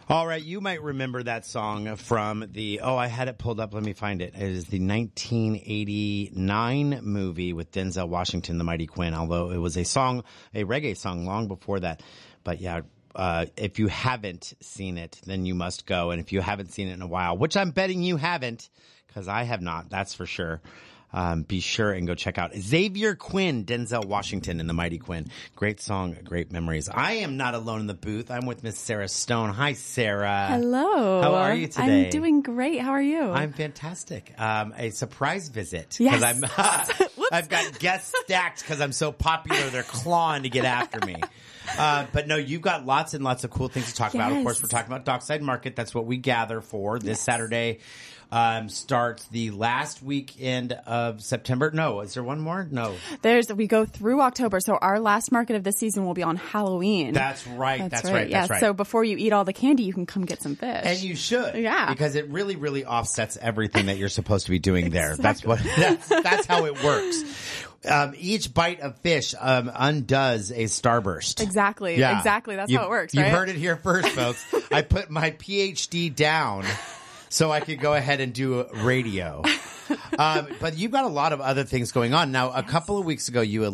All right, you might remember that song from I had it pulled up. Let me find it. It is the 1989 movie with Denzel Washington, The Mighty Quinn, although it was a reggae song long before that. But yeah, if you haven't seen it, then you must go. And if you haven't seen it in a while, which I'm betting you haven't, because I have not, that's for sure. Be sure and go check out Xavier Quinn, Denzel Washington, and The Mighty Quinn. Great song, great memories. I am not alone in the booth. I'm with Miss Sarah Stone. Hi, Sarah. Hello. How are you today? I'm doing great. How are you? I'm fantastic. A surprise visit. Yes. I've got guests stacked because I'm so popular. They're clawing to get after me. But no, you've got lots and lots of cool things to talk about. Of course, we're talking about Dockside Market. That's what we gather for this Saturday. Starts the last weekend of September. No, is there one more? No. We go through October. So our last market of this season will be on Halloween. That's right. That's right. Yeah. That's right. So before you eat all the candy, you can come get some fish. And you should. Yeah. Because it really, really offsets everything that you're supposed to be doing there. Exactly. That's how it works. Each bite of fish undoes a starburst. Exactly. Yeah. Exactly. That's how it works, right? You heard it here first, folks. I put my PhD down so I could go ahead and do radio. But you've got a lot of other things going on. Now, a couple of weeks ago, you